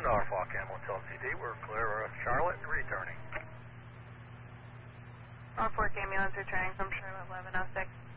Norfolk Ambulance LTD. We're clear of Charlotte and returning. Norfolk Ambulance returning from Charlotte 1106.